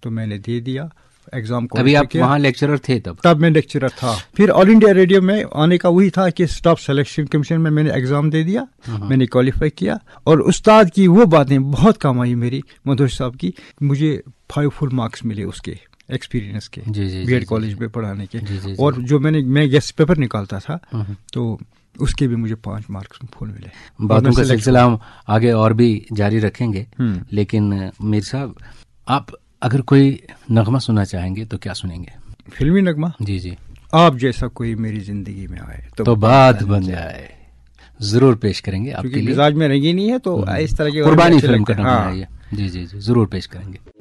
तो मैंने दे दिया एग्जाम। अभी आप वहाँ लेक्चरर थे तब मैं लेक्चरर था। फिर ऑल इंडिया रेडियो में आने का वही था कि स्टाफ सिलेक्शन कमीशन में मैंने एग्जाम दे दिया, मैंने क्वालिफाई किया। और उस्ताद की वो बातें बहुत काम आई मेरी, मधुर साहब की, मुझे 5 फुल मार्क्स मिले उसके एक्सपीरियंस के, बीएड कॉलेज में पढ़ाने के। और जो मैं गेस्ट पेपर निकालता था तो उसके भी मुझे 5 मार्क्स फुल मिले। बातों का सिलसिला हम आगे और भी जारी रखेंगे, लेकिन मीर साहब आप अगर कोई नगमा सुनना चाहेंगे तो क्या सुनेंगे? फिल्मी नगमा? जी जी। आप जैसा कोई मेरी जिंदगी में आए तो बात बन जाए, जरूर पेश करेंगे आपके लिए। मिजाज में रंगी नहीं है तो इस तरह की कुर्बानी फिल्म का नाम है ये। जी जी जी, जरूर पेश करेंगे।